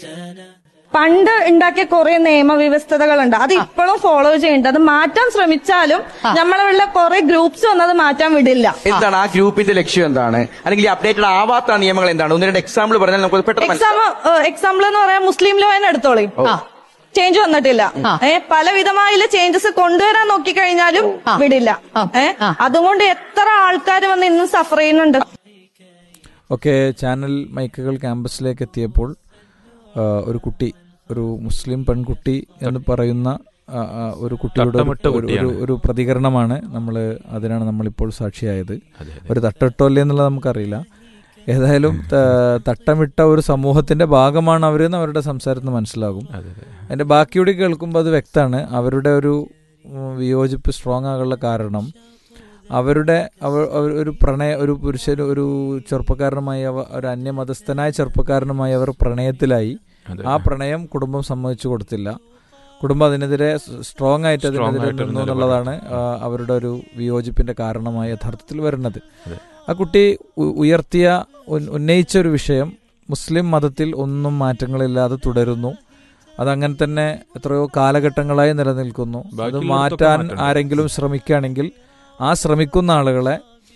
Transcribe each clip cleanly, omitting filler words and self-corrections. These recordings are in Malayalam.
പണ്ട് ഉണ്ടാക്കിയ കുറെ നിയമവ്യവസ്ഥതകളുണ്ട്, അത് ഇപ്പോഴും ഫോളോ ചെയ്യുന്നുണ്ട്. അത് മാറ്റാൻ ശ്രമിച്ചാലും നമ്മളുള്ള കുറെ ഗ്രൂപ്പ്സ് വന്നത് മാറ്റാൻ വിടില്ല. എന്താണ് ആ ഗ്രൂപ്പിന്റെ ലക്ഷ്യം? എന്താണ് അല്ലെങ്കിൽ അപ്ഡേറ്റഡ് ആവാത്ത നിയമങ്ങൾ എന്താണ്? ഒന്ന് രണ്ട് എക്സാമ്പിൾ പറഞ്ഞാൽ നമുക്ക് പെട്ടെന്ന് എക്സാമ്പിൾ എന്ന് പറയാൻ മുസ്ലിം ലോ തന്നെ എടുത്തോളൂ. ചേഞ്ച് വന്നിട്ടില്ല. പലവിധമായ ചേഞ്ചസ് കൊണ്ടുവരാൻ നോക്കിക്കഴിഞ്ഞാലും വിടില്ല. അതുകൊണ്ട് എത്ര ആൾക്കാർ വന്ന് ഇന്നും സഫർ ചെയ്യുന്നുണ്ട്. ഓക്കെ, ചാനൽ മൈക്കുകൾ ക്യാമ്പസിലേക്ക് എത്തിയപ്പോൾ ഒരു കുട്ടി, ഒരു മുസ്ലിം പെൺകുട്ടി എന്ന് പറയുന്ന ഒരു കുട്ടിയുടെ ഒരു പ്രതികരണമാണ് അതിനാണ് നമ്മളിപ്പോൾ സാക്ഷിയായത്. ഒരു തട്ടിട്ടോല്ലേ എന്നുള്ളത് നമുക്കറിയില്ല. ഏതായാലും തട്ടമിട്ട ഒരു സമൂഹത്തിന്റെ ഭാഗമാണ് അവരെന്ന് അവരുടെ സംസാരത്തിൽ നിന്ന് മനസ്സിലാകും. അതിന്റെ ബാക്കിയൂടി കേൾക്കുമ്പോൾ അത് വ്യക്തമാണ്. അവരുടെ ഒരു വിയോജിപ്പ് സ്ട്രോങ് ആകാനുള്ള കാരണം ഒരു പുരുഷൻ, ഒരു ചെറുപ്പക്കാരനുമായി, ഒരു അന്യമതസ്ഥനായ ചെറുപ്പക്കാരനുമായി അവർ പ്രണയത്തിലായി. ആ പ്രണയം കുടുംബം സമ്മതിച്ചു കൊടുത്തില്ല. കുടുംബം അതിനെതിരെ സ്ട്രോങ് ആയിട്ട് അതിനെതിരെ നിന്നു എന്നുള്ളതാണ് അവരുടെ ഒരു വിയോജിപ്പിന്റെ കാരണമായി യഥാർത്ഥത്തിൽ വരുന്നത്. ആ കുട്ടി ഉന്നയിച്ച ഒരു വിഷയം മുസ്ലിം മതത്തിൽ ഒന്നും മാറ്റങ്ങളില്ലാതെ തുടരുന്നു, അതങ്ങനെ തന്നെ എത്രയോ കാലഘട്ടങ്ങളായി നിലനിൽക്കുന്നു. അത് മാറ്റാൻ ആരെങ്കിലും ശ്രമിക്കുകയാണെങ്കിൽ ആ ശ്രമിക്കുന്ന ആളുകളെ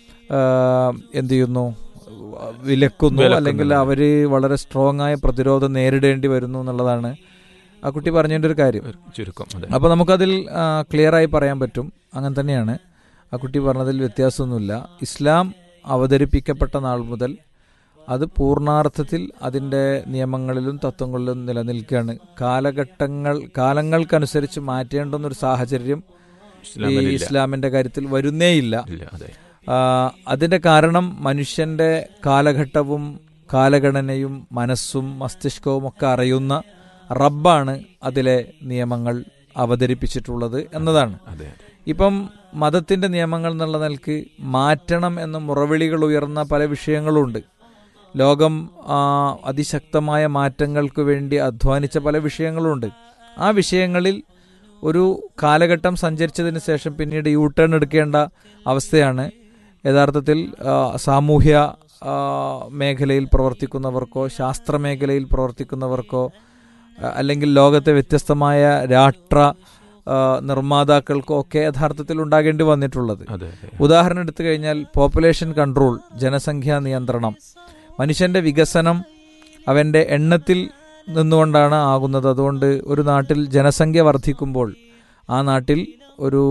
എന്ത് ചെയ്യുന്നു, വിലക്കുന്നു, അല്ലെങ്കിൽ അവര് വളരെ സ്ട്രോങ് ആയ പ്രതിരോധം നേരിടേണ്ടി വരുന്നു എന്നുള്ളതാണ് ആ കുട്ടി പറഞ്ഞതിൻ്റെ ഒരു കാര്യം. അപ്പോൾ നമുക്കതിൽ ക്ലിയർ ആയി പറയാൻ പറ്റും, അങ്ങനെ തന്നെയാണ്. ആ കുട്ടി പറഞ്ഞതിൽ വ്യത്യാസമൊന്നുമില്ല. ഇസ്ലാം അവതരിപ്പിക്കപ്പെട്ട നാൾ മുതൽ അത് പൂർണ്ണാർത്ഥത്തിൽ അതിൻ്റെ നിയമങ്ങളിലും തത്വങ്ങളിലും നിലനിൽക്കുകയാണ്. കാലങ്ങൾക്കനുസരിച്ച് മാറ്റേണ്ടുന്നൊരു സാഹചര്യം ഈ ഇസ്ലാമിന്റെ കാര്യത്തിൽ വരുന്നേയില്ല. അതിന്റെ കാരണം മനുഷ്യന്റെ കാലഘട്ടവും കാലഗണനയും മനസ്സും മസ്തിഷ്കവും ഒക്കെ അറിയുന്ന റബ്ബാണ് അതിലെ നിയമങ്ങൾ അവതരിപ്പിച്ചിട്ടുള്ളത് എന്നതാണ്. ഇപ്പം മതത്തിന്റെ നിയമങ്ങൾ എന്നുള്ള നിലക്ക് മാറ്റണം എന്ന മുറവിളികൾ ഉയർന്ന പല വിഷയങ്ങളുണ്ട്. ലോകം അതിശക്തമായ മാറ്റങ്ങൾക്ക് വേണ്ടി അധ്വാനിച്ച പല വിഷയങ്ങളുണ്ട്. ആ വിഷയങ്ങളിൽ ഒരു കാലഘട്ടം സഞ്ചരിച്ചതിന് ശേഷം പിന്നീട് യൂ ടേൺ എടുക്കേണ്ട അവസ്ഥയാണ് യഥാർത്ഥത്തിൽ സാമൂഹ്യ മേഖലയിൽ പ്രവർത്തിക്കുന്നവർക്കോ ശാസ്ത്ര മേഖലയിൽ പ്രവർത്തിക്കുന്നവർക്കോ അല്ലെങ്കിൽ ലോകത്തെ വ്യത്യസ്തമായ രാഷ്ട്ര നിർമ്മാതാക്കൾക്കോ ഒക്കെ യഥാർത്ഥത്തിൽ ഉണ്ടാകേണ്ടി വന്നിട്ടുള്ളത്. ഉദാഹരണം എടുത്തു കഴിഞ്ഞാൽ പോപ്പുലേഷൻ കൺട്രോൾ, ജനസംഖ്യാ നിയന്ത്രണം. മനുഷ്യന്റെ വികസനം അവന്റെ എണ്ണത്തിൽ നിന്നുകൊണ്ടാണ് ആകുന്നത്. അതുകൊണ്ട് ഒരു നാട്ടിൽ ജനസംഖ്യ വർദ്ധിക്കുമ്പോൾ ആ നാട്ടിൽ ഒരു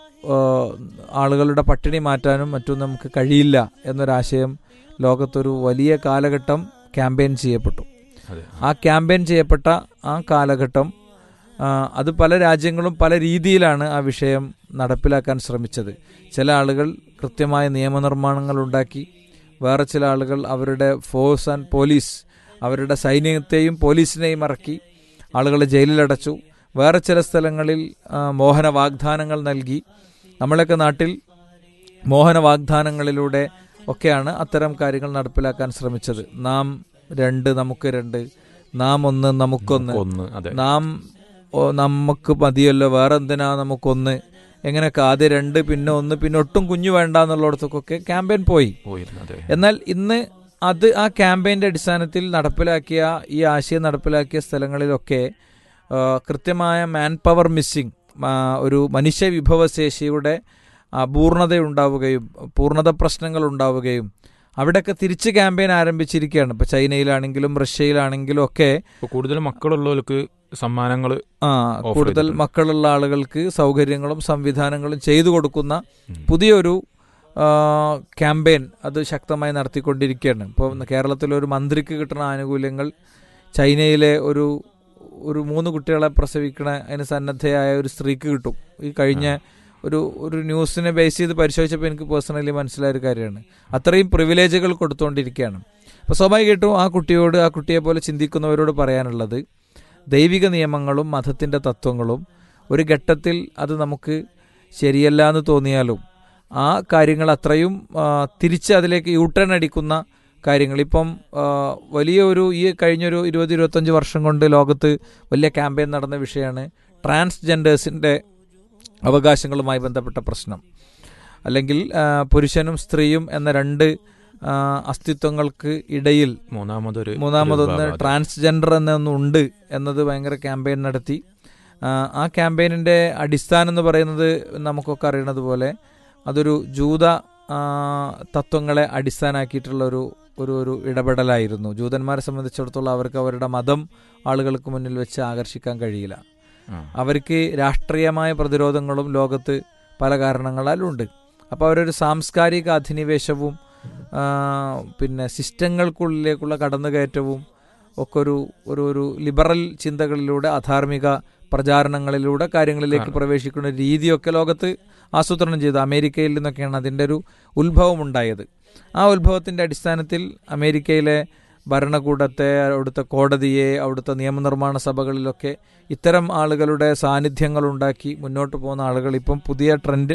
ആളുകളുടെ പട്ടിണി മാറ്റാനും മറ്റും നമുക്ക് കഴിയില്ല എന്നൊരാശയം ലോകത്തൊരു വലിയ കാലഘട്ടം ക്യാമ്പയിൻ ചെയ്യപ്പെട്ടു. ആ ക്യാമ്പയിൻ ചെയ്യപ്പെട്ട ആ കാലഘട്ടം അത് പല രാജ്യങ്ങളും പല രീതിയിലാണ് ആ വിഷയം നടപ്പിലാക്കാൻ ശ്രമിച്ചത്. ചില ആളുകൾ കൃത്യമായ നിയമനിർമ്മാണങ്ങൾ ഉണ്ടാക്കി, വേറെ ചില ആളുകൾ അവരുടെ ഫോഴ്സ് ആൻഡ് പോലീസ്, അവരുടെ സൈന്യത്തെയും പോലീസിനെയും ഇറക്കി ആളുകളെ ജയിലിലടച്ചു. വേറെ ചില സ്ഥലങ്ങളിൽ മോഹന വാഗ്ദാനങ്ങൾ നൽകി. നമ്മളൊക്കെ നാട്ടിൽ മോഹന വാഗ്ദാനങ്ങളിലൂടെ ഒക്കെയാണ് അത്തരം കാര്യങ്ങൾ നടപ്പിലാക്കാൻ ശ്രമിച്ചത്. നാം രണ്ട് നമുക്ക് രണ്ട്, നാം ഒന്ന് നമുക്കൊന്ന്, നാം നമുക്ക് മതിയല്ലോ വേറെ എന്തിനാ നമുക്കൊന്ന്, എങ്ങനെയൊക്കെ ആദ്യം രണ്ട് പിന്നെ ഒന്ന് പിന്നെ ഒട്ടും കുഞ്ഞു വേണ്ട എന്നുള്ളിടത്തൊക്കെ ക്യാമ്പയിൻ പോയി. എന്നാൽ ഇന്ന് അത് ആ ക്യാമ്പയിൻ്റെ അടിസ്ഥാനത്തിൽ നടപ്പിലാക്കിയ ഈ ആശയം നടപ്പിലാക്കിയ സ്ഥലങ്ങളിലൊക്കെ കൃത്യമായ മാൻ പവർ മിസ്സിംഗ്, ഒരു മനുഷ്യ വിഭവശേഷിയുടെ അപൂർണതയുണ്ടാവുകയും പൂർണ്ണത പ്രശ്നങ്ങൾ ഉണ്ടാവുകയും അവിടെയൊക്കെ തിരിച്ച് ക്യാമ്പയിൻ ആരംഭിച്ചിരിക്കുകയാണ്. ഇപ്പോൾ ചൈനയിലാണെങ്കിലും റഷ്യയിലാണെങ്കിലും ഒക്കെ കൂടുതൽ മക്കളുള്ളവർക്ക് സമ്മാനങ്ങൾ, കൂടുതൽ മക്കളുള്ള ആളുകൾക്ക് സൗകര്യങ്ങളും സംവിധാനങ്ങളും ചെയ്തു കൊടുക്കുന്ന പുതിയൊരു ക്യാമ്പയിൻ അത് ശക്തമായി നടത്തിക്കൊണ്ടിരിക്കുകയാണ്. ഇപ്പോൾ കേരളത്തിലൊരു മന്ത്രിക്ക് കിട്ടുന്ന ആനുകൂല്യങ്ങൾ ചൈനയിലെ ഒരു 3 കുട്ടികളെ പ്രസവിക്കണ അതിന് സന്നദ്ധയായ ഒരു സ്ത്രീക്ക് കിട്ടും. ഈ കഴിഞ്ഞ ഒരു ന്യൂസിനെ ബേസ് ചെയ്ത് പരിശോധിച്ചപ്പോൾ എനിക്ക് പേഴ്സണലി മനസ്സിലായൊരു കാര്യമാണ്. അത്രയും പ്രിവിലേജുകൾ കൊടുത്തുകൊണ്ടിരിക്കുകയാണ്. അപ്പോൾ സ്വാഭാവികമായിട്ടും ആ കുട്ടിയെ പോലെ ചിന്തിക്കുന്നവരോട് പറയാനുള്ളത്, ദൈവിക നിയമങ്ങളും മതത്തിൻ്റെ തത്വങ്ങളും ഒരു ഘട്ടത്തിൽ അത് നമുക്ക് ശരിയല്ല എന്ന് തോന്നിയാലും ആ കാര്യങ്ങൾ അത്രയും തിരിച്ച് അതിലേക്ക് യൂട്ടേൺ അടിക്കുന്ന കാര്യങ്ങൾ ഇപ്പം ഈ കഴിഞ്ഞൊരു 20-25 വർഷം കൊണ്ട് ലോകത്ത് വലിയ ക്യാമ്പയിൻ നടന്ന വിഷയമാണ് ട്രാൻസ്ജെൻഡേഴ്സിൻ്റെ അവകാശങ്ങളുമായി ബന്ധപ്പെട്ട പ്രശ്നം. അല്ലെങ്കിൽ പുരുഷനും സ്ത്രീയും എന്ന 2 അസ്തിത്വങ്ങൾക്ക് ഇടയിൽ മൂന്നാമതൊന്ന് ട്രാൻസ്ജെൻഡർ എന്നൊന്നുണ്ട് എന്നത് ഭയങ്കര ക്യാമ്പയിൻ നടത്തി. ആ ക്യാമ്പയിനിൻ്റെ അടിസ്ഥാനം എന്ന് പറയുന്നത് നമുക്കൊക്കെ അറിയണത് പോലെ അതൊരു ജൂത തത്വങ്ങളെ അടിസ്ഥാനമാക്കിയിട്ടുള്ള ഒരു ഇടപെടലായിരുന്നു. ജൂതന്മാരെ സംബന്ധിച്ചിടത്തോളം അവർക്ക് അവരുടെ മതം ആളുകൾക്ക് മുന്നിൽ വെച്ച് ആകർഷിക്കാൻ കഴിയില്ല. അവർക്ക് രാഷ്ട്രീയമായ പ്രതിരോധങ്ങളും ലോകത്ത് പല കാരണങ്ങളാലും ഉണ്ട്. അപ്പോൾ അവരൊരു സാംസ്കാരിക അധിനിവേശവും പിന്നെ സിസ്റ്റങ്ങൾക്കുള്ളിലേക്കുള്ള കടന്നുകയറ്റവും ഒക്കെ ഒരു ലിബറൽ ചിന്തകളിലൂടെ അധാർമിക പ്രചാരണങ്ങളിലൂടെ കാര്യങ്ങളിലേക്ക് പ്രവേശിക്കുന്ന രീതിയൊക്കെ ലോകത്ത് ആസൂത്രണം ചെയ്തു. അമേരിക്കയിൽ നിന്നൊക്കെയാണ് അതിൻ്റെ ഒരു ഉത്ഭവം ഉണ്ടായത്. ആ ഉത്ഭവത്തിൻ്റെ അടിസ്ഥാനത്തിൽ അമേരിക്കയിലെ ഭരണകൂടത്തെ, അവിടുത്തെ കോടതിയെ, അവിടുത്തെ നിയമനിർമ്മാണ സഭകളിലൊക്കെ ഇത്തരം ആളുകളുടെ സാന്നിധ്യങ്ങളുണ്ടാക്കി മുന്നോട്ട് പോകുന്ന ആളുകൾ ഇപ്പം പുതിയ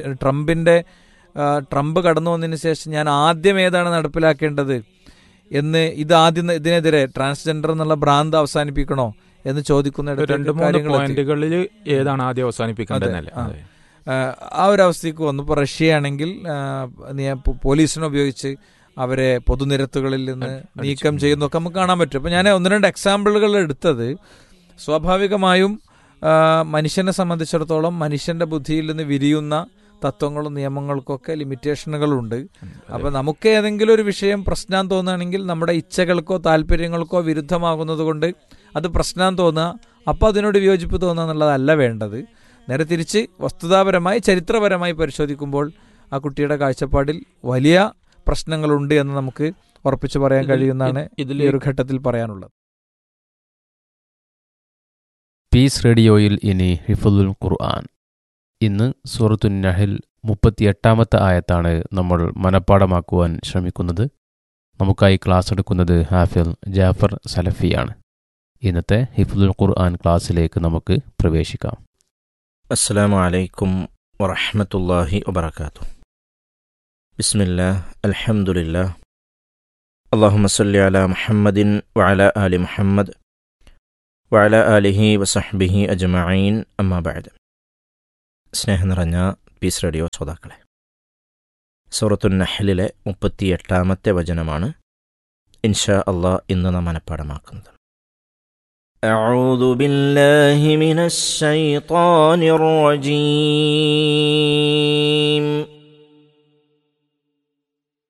ട്രംപ് കടന്നു വന്നതിന് ശേഷം ഞാൻ ആദ്യം ഏതാണ് നടപ്പിലാക്കേണ്ടത് എന്ന് ഇതിനെതിരെ ട്രാൻസ്ജെൻഡർ എന്നുള്ള ഭ്രാന്ത് അവസാനിപ്പിക്കണോ എന്ന് ചോദിക്കുന്ന 2-3 പോയിന്റുകളിൽ ഏതാണ് ആദ്യം അവസാനിപ്പിക്കേണ്ടത് ആ ഒരു അവസ്ഥയ്ക്ക് വന്നു. ഇപ്പോൾ റഷ്യയാണെങ്കിൽ പോലീസിനെ ഉപയോഗിച്ച് അവരെ പൊതുനിരത്തുകളിൽ നിന്ന് നീക്കം ചെയ്യുന്നതൊക്കെ നമുക്ക് കാണാൻ പറ്റും. അപ്പോൾ ഞാൻ 1-2 എക്സാമ്പിളുകൾ എടുത്തത് സ്വാഭാവികമായും മനുഷ്യനെ സംബന്ധിച്ചിടത്തോളം മനുഷ്യന്റെ ബുദ്ധിയിൽ നിന്ന് വിരിയുന്ന തത്വങ്ങളും നിയമങ്ങൾക്കൊക്കെ ലിമിറ്റേഷനുകളുണ്ട്. അപ്പോൾ നമുക്ക് ഏതെങ്കിലും ഒരു വിഷയം പ്രശ്നം തോന്നുകയാണെങ്കിൽ നമ്മുടെ ഇച്ഛകൾക്കോ താല്പര്യങ്ങൾക്കോ വിരുദ്ധമാകുന്നത് കൊണ്ട് അത് പ്രശ്നം തോന്നുക, അപ്പോൾ അതിനോട് വിയോജിപ്പ് തോന്നുക എന്നുള്ളതല്ല വേണ്ടത്. നേരെ തിരിച്ച് വസ്തുതാപരമായി ചരിത്രപരമായി പരിശോധിക്കുമ്പോൾ ആ കുട്ടിയുടെ കാഴ്ചപ്പാടിൽ വലിയ പ്രശ്നങ്ങളുണ്ട് എന്ന് നമുക്ക് ഉറപ്പിച്ചു പറയാൻ കഴിയുന്നതാണ് ഈ ഒരു ഘട്ടത്തിൽ പറയാനുള്ളത്. പീസ് റേഡിയോയിൽ ഇനി ഹിഫ്ളുൽ ഖുർആൻ. ഇന്ന് സൂറത്തുൻ നഹൽ 38-ാമത്തെ ആയത്താണ് നമ്മൾ മനഃപ്പാഠമാക്കുവാൻ ശ്രമിക്കുന്നത്. നമുക്കായി ക്ലാസ് എടുക്കുന്നത് ഹാഫിൽ ജാഫർ സലഫിയാണ്. ഇന്നത്തെ ഹിഫ്ളുൽ ഖുർആൻ ക്ലാസ്സിലേക്ക് നമുക്ക് പ്രവേശിക്കാം. അസ്സലാമു അലൈക്കും വറഹ്മത്തുള്ളാഹി വബറകാതുഹു. ബിസ്മില്ലാഹ്, അൽഹംദുലില്ലാഹ്, അല്ലാഹുമ്മ സ്വല്ലി അലാ മുഹമ്മദിൻ വഅലാ ആലി മുഹമ്മദ് വഅലാ ആലിഹി വസഹ്ബിഹി അജ്മഈൻ. അമ്മാ ബഅദ്. സ്നേഹം നിറഞ്ഞ പീസ് റേഡിയോ ശ്രോതാക്കളെ, സൂറത്തുൻ നഹ്ലിലെ 38-ാമത്തെ വചനമാണ് ഇൻഷാ അല്ലാഹ് ഇന്ന് നാം മനഃപ്പാഠമാക്കുന്നത്. أعوذ بالله من الشيطان الرجيم